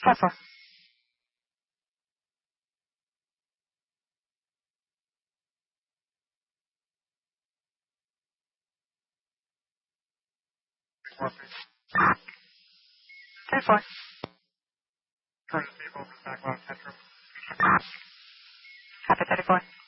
4. Report, please. 10-4. Current vehicle, backlog, 10 room. Copy 34.